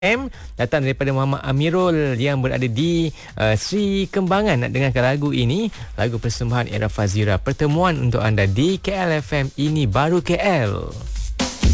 datang daripada Muhammad Amirul yang berada di Sri Kembangan. Nak dengarkan lagu ini, lagu persembahan Era Fazira. Pertemuan untuk anda di KL FM, ini baru KL.